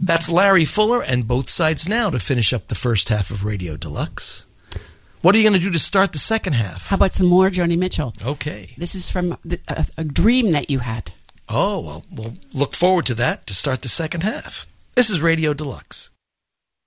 That's Larry Fuller and Both Sides Now to finish up the first half of Radio Deluxe. What are you going to do to start the second half? How about some more Joni Mitchell? Okay. This is from a dream that you had. Oh, well, we'll look forward to that to start the second half. This is Radio Deluxe.